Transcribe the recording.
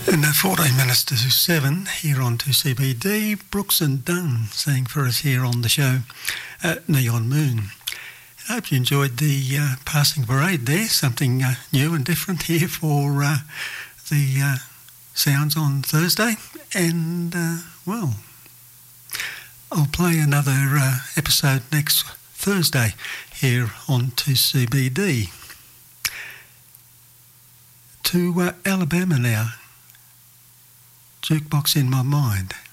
And 14 minutes to 7 here on 2CBD, Brooks and Dunn sang for us here on the show, Neon Moon. I hope you enjoyed the passing parade there, something new and different here for the sounds on Thursday. And, well, I'll play another episode next Thursday here on 2CBD. To Alabama now. Jukebox in My Mind.